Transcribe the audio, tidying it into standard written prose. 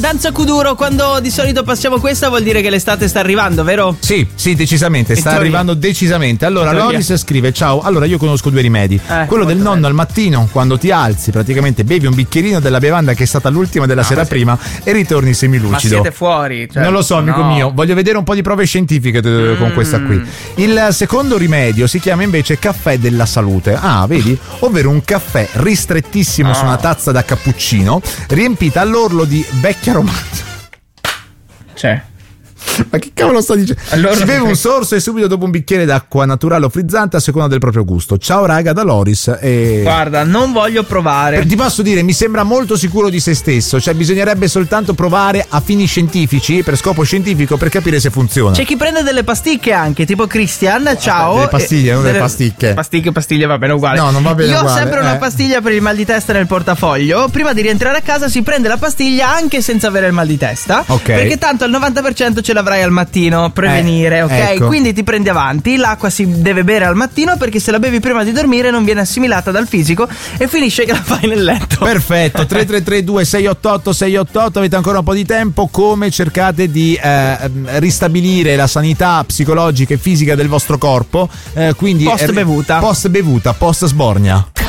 danza kuduro, quando di solito passiamo questa vuol dire che l'estate sta arrivando, vero? Sì, decisamente, sta arrivando decisamente. Allora Loris scrive: ciao, allora io conosco due rimedi. Quello del nonno al mattino, quando ti alzi, praticamente bevi un bicchierino della bevanda che è stata l'ultima della sera prima e ritorni semilucido. Ma siete fuori? Non lo so, amico mio, voglio vedere un po' di prove scientifiche con questa qui. Il secondo rimedio si chiama invece caffè della salute. Ah, vedi? Ovvero un caffè ristrettissimo su una tazza da cappuccino riempita all'orlo di vecchia romanza. Ma che cavolo sta dicendo? Allora, si beve un sorso e subito dopo un bicchiere d'acqua naturale o frizzante a seconda del proprio gusto. Ciao raga, da Loris. Guarda, non voglio provare. Ti posso dire, mi sembra molto sicuro di se stesso. Cioè bisognerebbe soltanto provare a fini scientifici, per scopo scientifico, per capire se funziona. C'è chi prende delle pasticche anche, tipo Christian. Ciao. Delle pastiglie, non delle pasticche. Pastiglie va bene uguale. No, non va bene Io uguale. ho sempre una pastiglia per il mal di testa nel portafoglio. Prima di rientrare a casa si prende la pastiglia anche senza avere il mal di testa. Ok. Perché tanto al 90% ce l'avrai al mattino. Prevenire, ok? Ecco. Quindi ti prendi avanti. L'acqua si deve bere al mattino, perché se la bevi prima di dormire non viene assimilata dal fisico e finisce che la fai nel letto. Perfetto. 333-2688-688. Avete ancora un po' di tempo. Come cercate di ristabilire la sanità psicologica e fisica del vostro corpo? Quindi Post bevuta, post sbornia.